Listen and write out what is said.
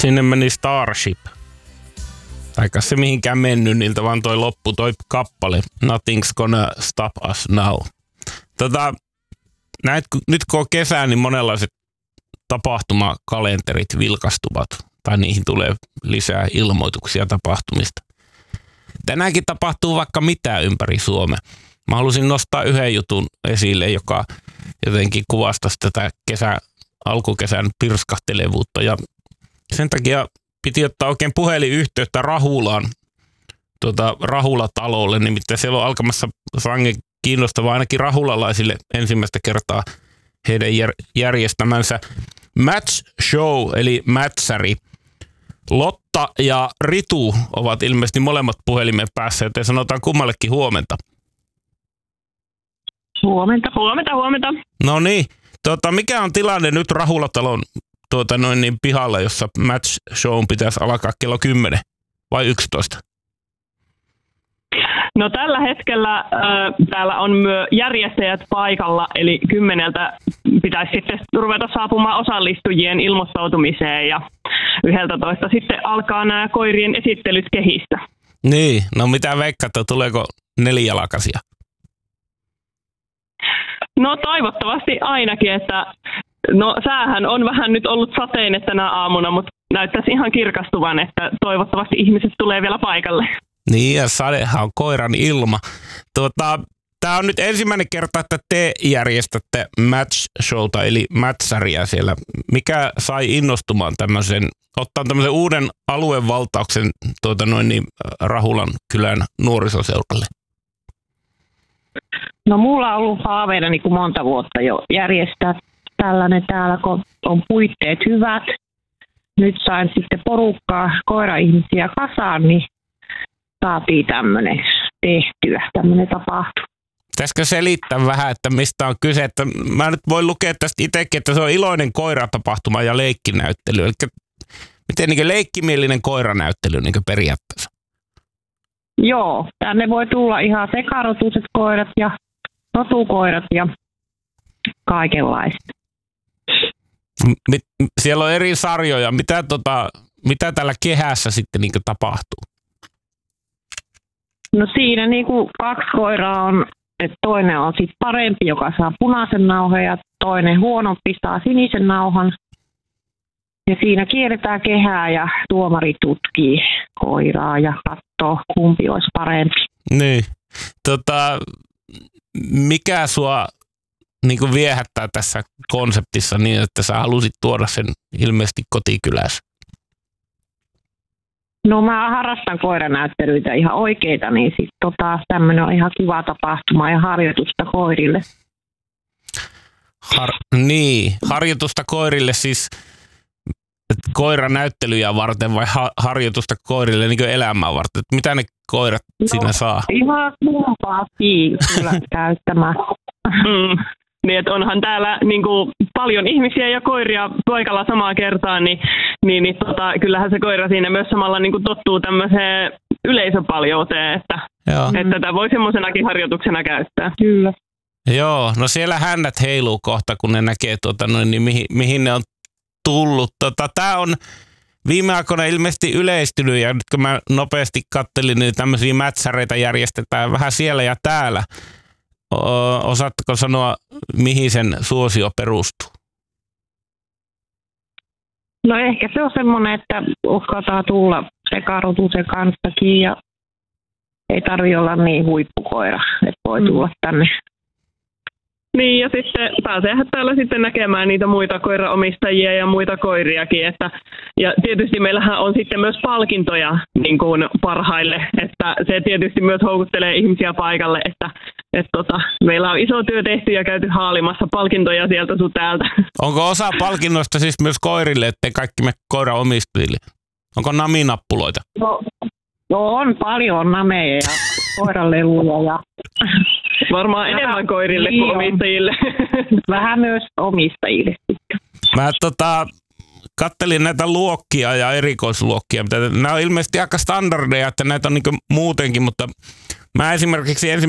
Sinne meni Starship. Taikka se mihinkään mennyt niiltä, vaan toi loppu, toi kappale. Nothing's gonna stop us now. Nyt kun on kesä, niin monenlaiset tapahtumakalenterit vilkastuvat. Tai niihin tulee lisää ilmoituksia tapahtumista. Tänäänkin tapahtuu vaikka mitä ympäri Suomea. Mä halusin nostaa yhden jutun esille, joka jotenkin kuvastaisi tätä alkukesän pirskahtelevuutta. Ja sen takia piti ottaa oikein puhelinyhteyttä Rahulaan, Rahula-talolle. Nimittäin siellä on alkamassa sangen kiinnostavaa ainakin rahulalaisille ensimmäistä kertaa heidän järjestämänsä match show, eli mätsäri. Lotta ja Ritu ovat ilmeisesti molemmat puhelimen päässä, joten sanotaan kummallekin huomenta. Huomenta. No niin, mikä on tilanne nyt Rahulatalon pihalla, jossa match show pitäisi alkaa kello 10 vai 11? No tällä hetkellä täällä on myös järjestäjät paikalla, eli 10 pitäisi sitten ruveta saapumaan osallistujien ilmoittautumiseen ja 11 sitten alkaa nämä koirien esittelyt kehistä. Niin, no mitä veikkaatte, tuleeko 4-jalkaisia? No toivottavasti ainakin, että säähän on vähän nyt ollut sateinen tänä aamuna, mutta näyttäisi ihan kirkastuvan, että toivottavasti ihmiset tulee vielä paikalle. Niin, ja sadehan on koiran ilma. Tämä on nyt ensimmäinen kerta, että te järjestätte match showta, eli mätsäriä siellä. Mikä sai innostumaan ottaa tämmöisen uuden aluevaltauksen Rahulan kylän nuorisoseuralle? No mulla on ollut haaveena niin kuin monta vuotta jo järjestää tällainen täällä, kun on puitteet hyvät. Nyt sain sitten porukkaa koira-ihmisiä kasaan, niin saatiin tämmöinen tehtyä, tämmöinen tapahtuma. Pitäisikö selittää vähän, että mistä on kyse? Että mä nyt voin lukea tästä itsekin, että se on iloinen koiratapahtuma ja leikkinäyttely. Eli miten niin leikkimielinen koiranäyttely niin periaatteessa? Joo, tänne voi tulla ihan sekarotuiset koirat ja rotukoirat ja kaikenlaista. Siellä on eri sarjoja. Mitä tällä kehässä sitten niin tapahtuu? No siinä niin kuin 2 koiraa on, että toinen on sitten parempi, joka saa punaisen nauhan ja toinen huonompi saa sinisen nauhan. Ja siinä kierretään kehää ja tuomari tutkii koiraa ja katsoo, kumpi olisi parempi. Niin. Mikä sua niin kuin viehättää tässä konseptissa niin, että sä halusit tuoda sen ilmeisesti kotikylässä? No mä harrastan koiranäyttelyitä ihan oikeita, niin sitten tämmöinen on ihan kiva tapahtuma ja harjoitusta koirille. Harjoitusta koirille siis koiranäyttelyjä varten vai harjoitusta koirille niin kuin elämää varten? Mitä ne koirat siinä saa? Ihan kumpaakin kyllä käyttämään. Niin, että onhan täällä niin kuin paljon ihmisiä ja koiria paikalla samaan kertaan, niin kyllähän se koira siinä myös samalla niin kuin tottuu tämmöiseen yleisöpaljouteen, että tätä voi semmoisenakin harjoituksena käyttää. Kyllä. Joo, no siellä hännät heiluu kohta, kun ne näkee niin mihin ne on tullut. Tämä on viime aikoina ilmeisesti yleistynyt, ja nyt kun mä nopeasti kattelin, niin tämmöisiä mätsäreitä järjestetään vähän siellä ja täällä. Osaatteko sanoa, mihin sen suosio perustuu? No ehkä se on semmoinen, että uskaltaa tulla sekarotusen kanssakin ja ei tarvitse olla niin huippukoira, että voi tulla tänne. Niin, ja sitten pääseehän täällä sitten näkemään niitä muita koiraomistajia ja muita koiriakin. Ja tietysti meillähän on sitten myös palkintoja niin kuin parhaille, että se tietysti myös houkuttelee ihmisiä paikalle, että meillä on iso työ tehty ja käyty haalimassa palkintoja sieltä sun täältä. Onko osa palkinnoista siis myös koirille, ettei kaikki me koiraomistajille? Onko naminappuloita? No on paljon nameja ja koiraleluja ja varmaan enemmän koirille kuin omistajille. Vähän myös omistajille. Mä kattelin näitä luokkia ja erikoisluokkia. Nämä on ilmeisesti aika standardeja, että näitä on niin muutenkin, mutta mä esimerkiksi